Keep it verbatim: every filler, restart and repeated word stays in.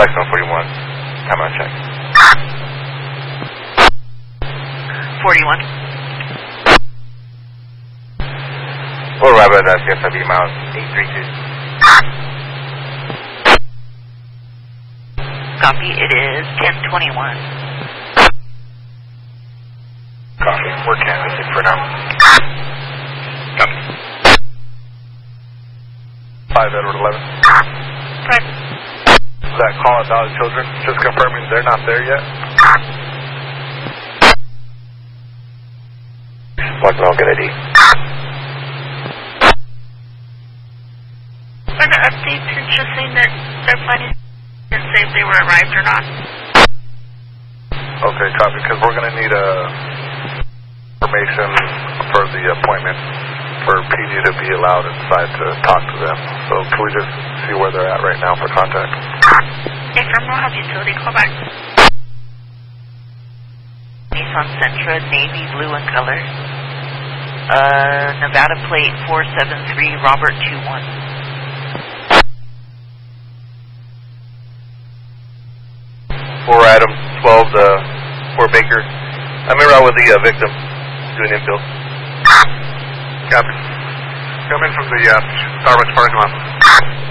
Blackstone forty-one. Time on check. forty-one. We'll arrive at C S I B miles eight three two. Copy, it is ten twenty-one. Copy, we're canvassing for now. Copy. five Edward eleven. Right. That call at Dollar Children, just confirming they're not there yet. One wrong, good I D. Are the updates are just saying that they're planning to say if they were arrived or not? Okay, copy, because we're going to need uh, information for the appointment for P D to be allowed inside to talk to them. So can we just see where they're at right now for contact? If Terminal has utility, call back. Nissan Sentra, navy blue in color. Uh, Nevada plate four seven three, Robert two one. For item twelve, the Fort Baker. I'm in route with the uh, victim doing infill. Copy. Coming from the uh, Starbucks parking lot.